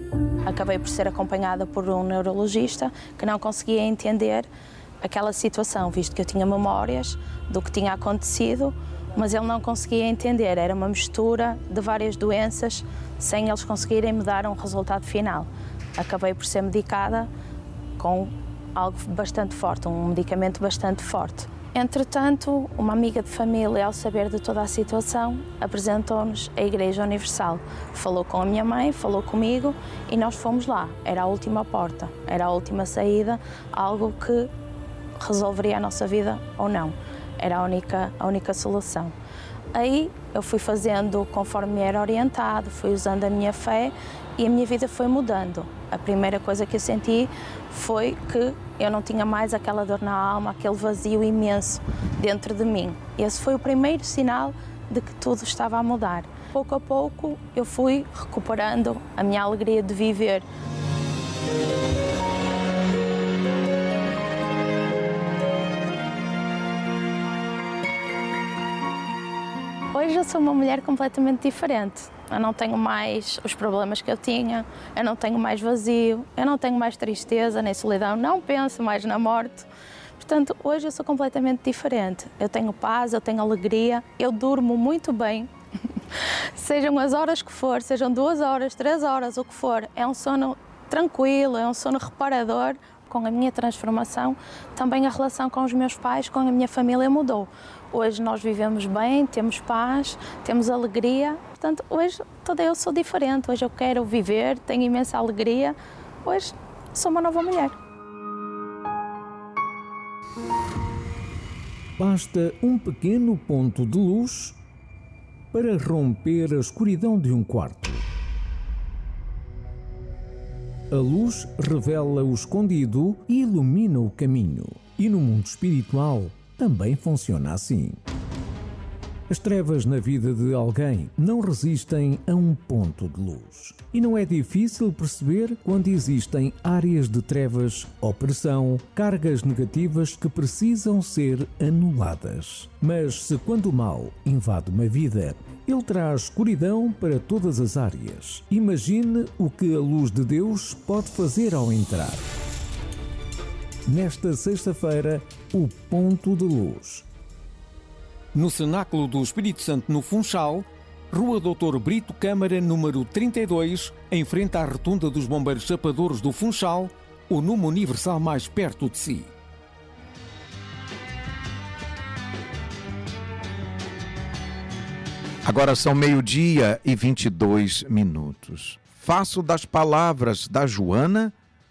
Acabei por ser acompanhada por um neurologista que não conseguia entender aquela situação, visto que eu tinha memórias do que tinha acontecido, mas ele não conseguia entender. Era uma mistura de várias doenças sem eles conseguirem me dar um resultado final. Acabei por ser medicada com algo bastante forte, um medicamento bastante forte. Entretanto, uma amiga de família, ao saber de toda a situação, apresentou-nos a Igreja Universal. Falou com a minha mãe, falou comigo e nós fomos lá. Era a última porta, era a última saída, algo que resolveria a nossa vida ou não. Era a única solução. Aí eu fui fazendo conforme me era orientado, fui usando a minha fé e a minha vida foi mudando. A primeira coisa que eu senti foi que eu não tinha mais aquela dor na alma, aquele vazio imenso dentro de mim. Esse foi o primeiro sinal de que tudo estava a mudar. Pouco a pouco eu fui recuperando a minha alegria de viver. Hoje eu sou uma mulher completamente diferente. Eu não tenho mais os problemas que eu tinha, eu não tenho mais vazio, eu não tenho mais tristeza nem solidão, não penso mais na morte. Portanto, hoje eu sou completamente diferente. Eu tenho paz, eu tenho alegria, eu durmo muito bem. Sejam as horas que for, sejam 2 horas, 3 horas, o que for, é um sono tranquilo, é um sono reparador. Com a minha transformação, também a relação com os meus pais, com a minha família mudou. Hoje nós vivemos bem, temos paz, temos alegria. Portanto, hoje toda eu sou diferente. Hoje eu quero viver, tenho imensa alegria. Hoje sou uma nova mulher. Basta um pequeno ponto de luz para romper a escuridão de um quarto. A luz revela o escondido e ilumina o caminho. E no mundo espiritual também funciona assim. As trevas na vida de alguém não resistem a um ponto de luz. E não é difícil perceber quando existem áreas de trevas, opressão, cargas negativas que precisam ser anuladas. Mas se quando o mal invade uma vida, ele traz escuridão para todas as áreas. Imagine o que a luz de Deus pode fazer ao entrar. Nesta sexta-feira, o ponto de luz. No Cenáculo do Espírito Santo, no Funchal, Rua Doutor Brito Câmara, número 32, em frente à Rotunda dos Bombeiros Chapadores do Funchal, o Numo Universal mais perto de si. Agora são 12:22. Faço das palavras da Joana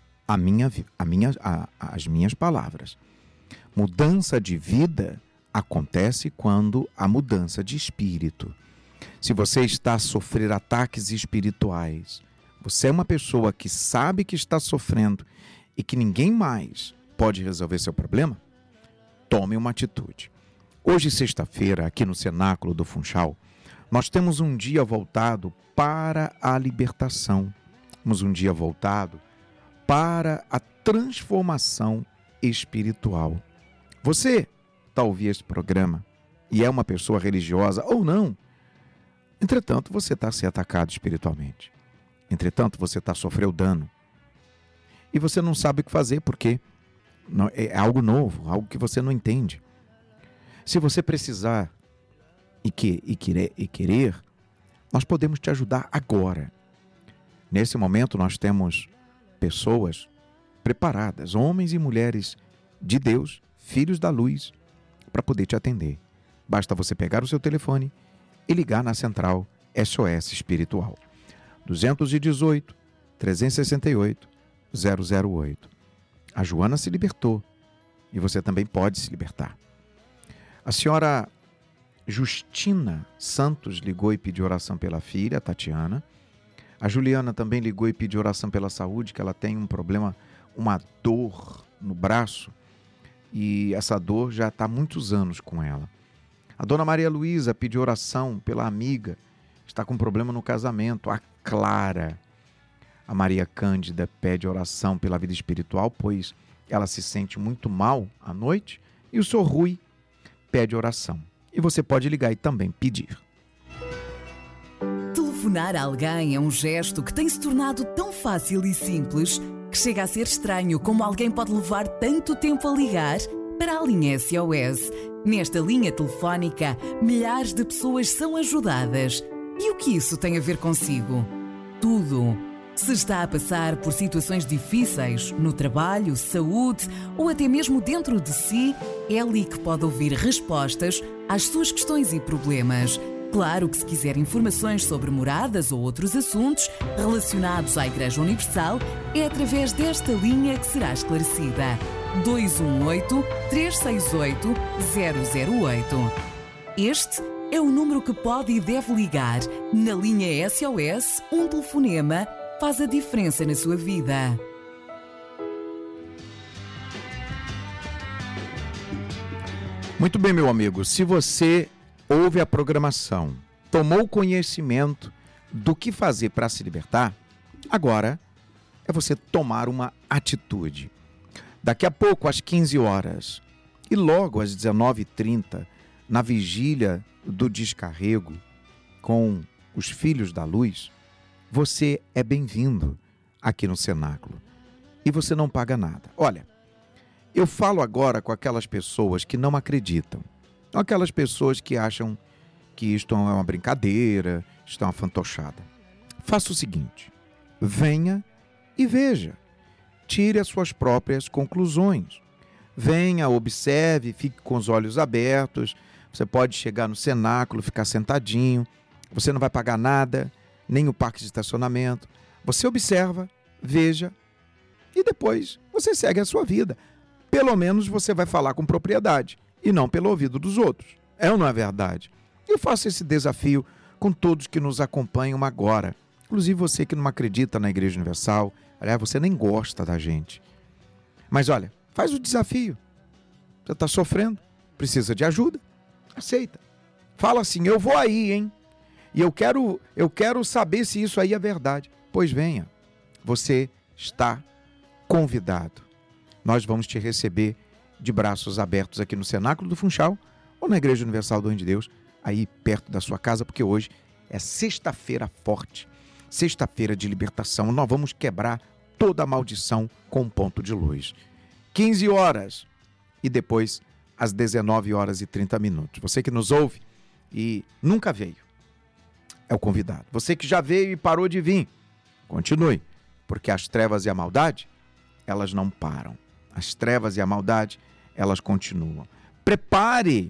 as minhas palavras. Mudança de vida acontece quando há mudança de espírito. Se você está a sofrer ataques espirituais, você é uma pessoa que sabe que está sofrendo e que ninguém mais pode resolver seu problema, tome uma atitude. Hoje, sexta-feira, aqui no Cenáculo do Funchal, nós temos um dia voltado para a libertação. Temos um dia voltado para a transformação espiritual. Você está a ouvir esse programa e é uma pessoa religiosa ou não, entretanto você está a ser atacado espiritualmente. Entretanto você está a sofrer o dano. E você não sabe o que fazer porque é algo novo, algo que você não entende. Se você precisar e querer, nós podemos te ajudar agora. Nesse momento nós temos pessoas preparadas, homens e mulheres de Deus, filhos da luz, para poder te atender. Basta você pegar o seu telefone e ligar na central SOS Espiritual. 218 368 008. A Joana se libertou e você também pode se libertar. A senhora Justina Santos ligou e pediu oração pela filha, Tatiana. A Juliana também ligou e pediu oração pela saúde, que ela tem um problema, uma dor no braço, e essa dor já está há muitos anos com ela. A dona Maria Luísa pediu oração pela amiga, está com problema no casamento. A Clara, a Maria Cândida, pede oração pela vida espiritual, pois ela se sente muito mal à noite. E o Sr. Rui pede oração. E você pode ligar e também pedir. Telefonar a alguém é um gesto que tem se tornado tão fácil e simples que chega a ser estranho como alguém pode levar tanto tempo a ligar para a linha SOS. Nesta linha telefónica, milhares de pessoas são ajudadas. E o que isso tem a ver consigo? Tudo. Se está a passar por situações difíceis, no trabalho, saúde ou até mesmo dentro de si, é ali que pode ouvir respostas às suas questões e problemas. Claro que se quiser informações sobre moradas ou outros assuntos relacionados à Igreja Universal, é através desta linha que será esclarecida. 218-368-008. Este é o número que pode e deve ligar. Na linha SOS, um telefonema faz a diferença na sua vida. Muito bem, meu amigo. Se você ouve a programação, tomou conhecimento do que fazer para se libertar, agora é você tomar uma atitude. Daqui a pouco, às 15 horas, e logo às 19h30, na vigília do descarrego com os Filhos da Luz, você é bem-vindo aqui no cenáculo. E você não paga nada. Olha, eu falo agora com aquelas pessoas que não acreditam. Aquelas pessoas que acham que isto é uma brincadeira, isto é uma fantochada. Faça o seguinte, venha e veja. Tire as suas próprias conclusões. Venha, observe, fique com os olhos abertos. Você pode chegar no cenáculo, ficar sentadinho. Você não vai pagar nada, nem o parque de estacionamento. Você observa, veja e depois você segue a sua vida. Pelo menos você vai falar com propriedade e não pelo ouvido dos outros. É ou não é verdade? Eu faço esse desafio com todos que nos acompanham agora. Inclusive você que não acredita na Igreja Universal. Aliás, você nem gosta da gente. Mas olha, faz o desafio. Você está sofrendo, precisa de ajuda, aceita. Fala assim, eu vou aí, hein? E eu quero saber se isso aí é verdade. Pois venha, você está convidado. Nós vamos te receber de braços abertos aqui no Cenáculo do Funchal ou na Igreja Universal do Reino de Deus, aí perto da sua casa, porque hoje é sexta-feira forte, sexta-feira de libertação. Nós vamos quebrar toda a maldição com um ponto de luz. 15 horas e depois às 19h30. Você que nos ouve e nunca veio, é o convidado. Você que já veio e parou de vir, continue, porque as trevas e a maldade, elas não param. As trevas e a maldade, elas continuam. Prepare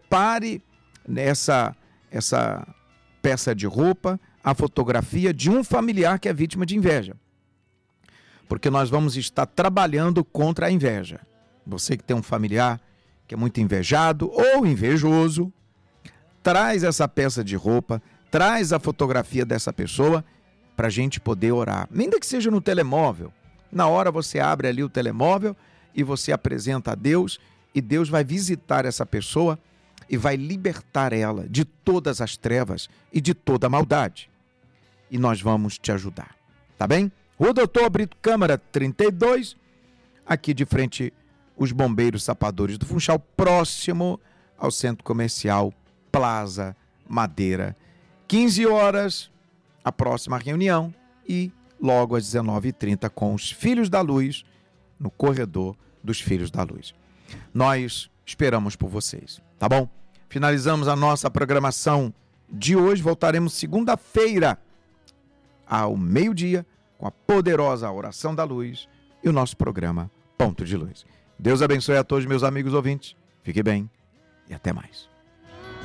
essa peça de roupa, a fotografia de um familiar que é vítima de inveja. Porque nós vamos estar trabalhando contra a inveja. Você que tem um familiar que é muito invejado ou invejoso, traz essa peça de roupa, traz a fotografia dessa pessoa para a gente poder orar. Ainda que seja no telemóvel. Na hora você abre ali o telemóvel e você apresenta a Deus e Deus vai visitar essa pessoa e vai libertar ela de todas as trevas e de toda a maldade. E nós vamos te ajudar, tá bem? Rua Doutor Brito Câmara 32, aqui de frente os Bombeiros Sapadores do Funchal, próximo ao Centro Comercial Plaza Madeira. 15 horas, a próxima reunião e logo às 19h30 com os Filhos da Luz, no corredor dos Filhos da Luz. Nós esperamos por vocês, tá bom? Finalizamos a nossa programação de hoje. Voltaremos segunda-feira ao meio-dia com a poderosa oração da luz e o nosso programa Ponto de Luz. Deus abençoe a todos meus amigos ouvintes. Fique bem e até mais.